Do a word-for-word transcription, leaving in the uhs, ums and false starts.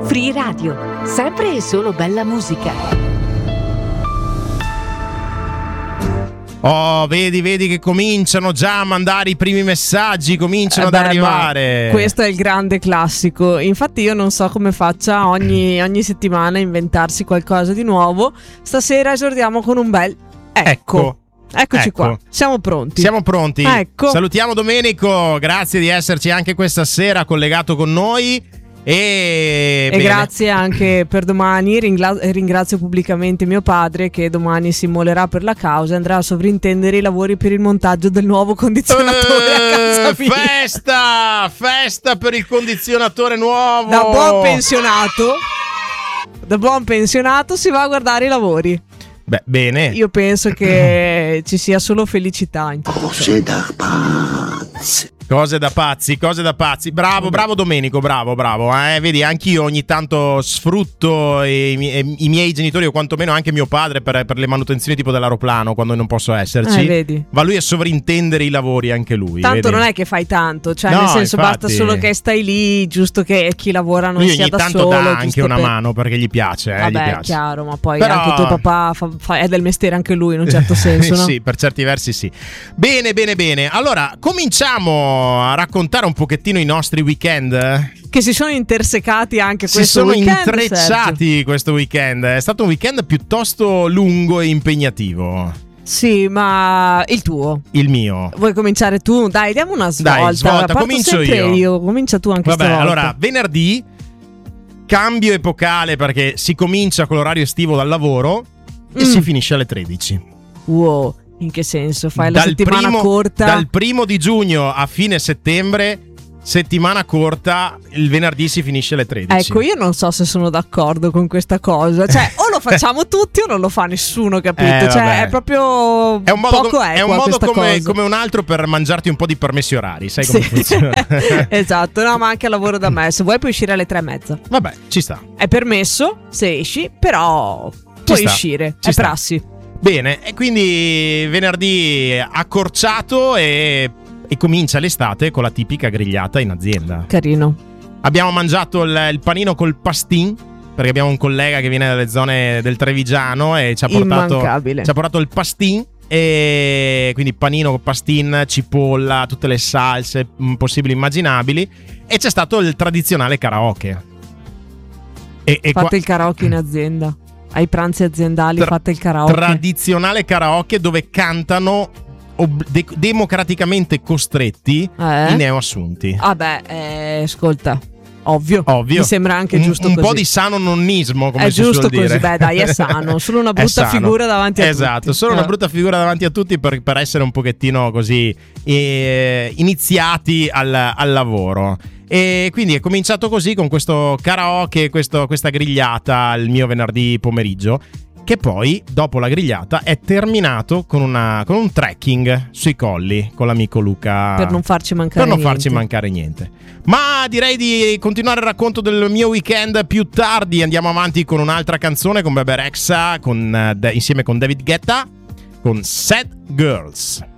Free Radio, sempre e solo bella musica. Oh, vedi, vedi che cominciano già a mandare i primi messaggi, cominciano Eh beh, ad arrivare. Questo è il grande classico. Infatti io non so come faccia ogni, ogni settimana a inventarsi qualcosa di nuovo. Stasera esordiamo con un bel ecco. Ecco. Eccoci Ecco. qua, siamo pronti. Siamo pronti. Ecco. Salutiamo Domenico, grazie di esserci anche questa sera collegato con noi. E, E bene. grazie anche per domani. Ringla- ringrazio pubblicamente mio padre che domani si immolerà per la causa e andrà a sovrintendere i lavori per il montaggio del nuovo condizionatore a casa Eh, mia. Festa, festa per il condizionatore nuovo. Da buon pensionato, da buon pensionato si va a guardare i lavori. Beh, bene. Io penso che ci sia solo felicità in tutto ciò. Cose da pazzi. Cose da pazzi, cose da pazzi. Bravo, bravo Domenico, bravo, bravo. Eh, vedi, anch'io ogni tanto sfrutto i, i, i miei genitori o quantomeno anche mio padre per, per le manutenzioni tipo dell'aeroplano quando non posso esserci. Eh, vedi. Va lui a sovrintendere i lavori anche lui. Tanto vedi? non è che fai tanto, cioè No, nel senso infatti. basta solo che stai lì, giusto che chi lavora non Lui sia ogni da tanto solo. dà anche giusto una per- mano perché gli piace, eh, gli Vabbè, piace. chiaro, ma poi Però- anche tuo papà fa, fa- è del mestiere anche lui in un certo senso, no? Sì, per certi versi sì. Bene, bene, bene. Allora, cominciamo a raccontare un pochettino i nostri weekend. Che si sono intersecati anche Si questo sono weekend, intrecciati Sergio. questo weekend. È stato un weekend piuttosto lungo e impegnativo. Sì, ma il tuo. Il mio. Vuoi cominciare tu? Dai, diamo una svolta. Dai, svolta, Parto comincio sempre io. io. Comincia tu anche Vabbè, stavolta. allora, venerdì cambio epocale perché si comincia con l'orario estivo dal lavoro e Mm. si finisce alle tredici. Wow, in che senso? Fai la Dal settimana primo- corta? Dal primo di giugno a fine settembre, settimana corta, il venerdì si finisce alle tredici. Ecco, io non so se sono d'accordo con questa cosa. Cioè, o lo facciamo tutti o non lo fa nessuno, capito? Eh, cioè, vabbè. è proprio È un modo, poco com- equa è un modo questa come, cosa. come un altro per mangiarti un po' di permessi orari, sai come Sì. funziona? Esatto, no, ma anche al lavoro da me. Se vuoi puoi uscire alle tre e mezza. Vabbè, ci sta. È permesso se esci, però puoi sta, uscire. ci è sta. prassi. Bene, e quindi venerdì accorciato e, e comincia l'estate con la tipica grigliata in azienda. Carino. Abbiamo mangiato il, il panino col pastin, perché abbiamo un collega che viene dalle zone del Trevigiano e ci ha portato, Immancabile. ci ha portato il pastin. E quindi panino con pastin, cipolla, tutte le salse mm, possibili e immaginabili. E c'è stato il tradizionale karaoke. E, e Fate qua- il karaoke in azienda. Ai pranzi aziendali Tra- fate il karaoke. tradizionale karaoke dove cantano ob- de- democraticamente costretti Eh? i neoassunti. Vabbè, eh, ascolta, ovvio. Ovvio. Mi sembra anche un, giusto un così. po' di sano nonnismo, come È si giusto suol dire. così, beh, dai, è sano. Solo una È brutta sano. figura davanti a esatto, tutti. solo una Eh. brutta figura davanti a tutti per, per essere un pochettino così eh, iniziati al, al lavoro. E quindi è cominciato così con questo karaoke, questo, questa grigliata il mio venerdì pomeriggio, che poi dopo la grigliata è terminato con, una, con un trekking sui colli con l'amico Luca Per non farci mancare per non niente. farci mancare niente. Ma direi di continuare il racconto del mio weekend più tardi. Andiamo avanti con un'altra canzone con Bebe Rexha con, eh, insieme con David Guetta con Sad Girls.